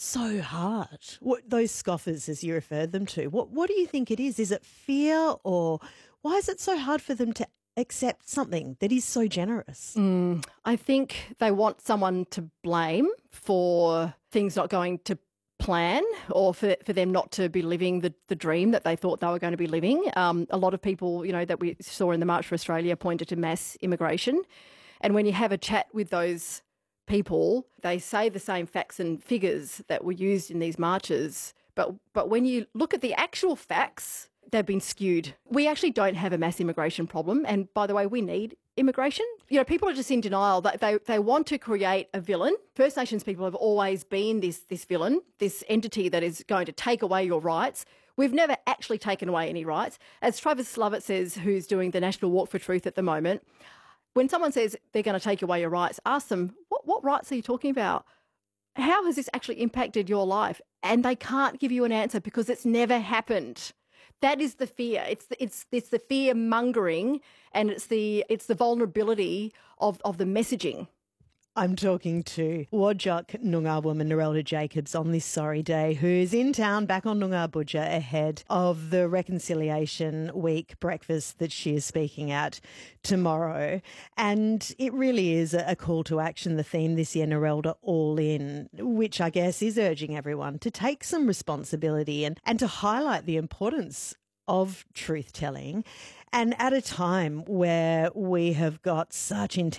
so hard? What those scoffers, as you refer them to, what do you think it is? Is it fear, or why is it so hard for them to accept something that is so generous? I think they want someone to blame for things not going to plan, or for them not to be living the dream that they thought they were going to be living. A lot of people, that we saw in the March for Australia pointed to mass immigration. And when you have a chat with those people, they say the same facts and figures that were used in these marches. But when you look at the actual facts, they've been skewed. We actually don't have a mass immigration problem. And by the way, we need immigration. People are just in denial. They want to create a villain. First Nations people have always been this villain, this entity that is going to take away your rights. We've never actually taken away any rights. As Travis Lovett says, who's doing the National Walk for Truth at the moment, when someone says they're going to take away your rights, ask them, what rights are you talking about? How has this actually impacted your life? And they can't give you an answer because it's never happened. That is the fear. It's the fear mongering, and it's the vulnerability of the messaging. I'm talking to Whadjuk Noongar woman Narelda Jacobs on this sorry day, who's in town back on Noongar Budja ahead of the Reconciliation Week breakfast that she is speaking at tomorrow. And it really is a call to action, the theme this year, Narelda, All In, which I guess is urging everyone to take some responsibility and to highlight the importance of truth-telling. And at a time where we have got such intense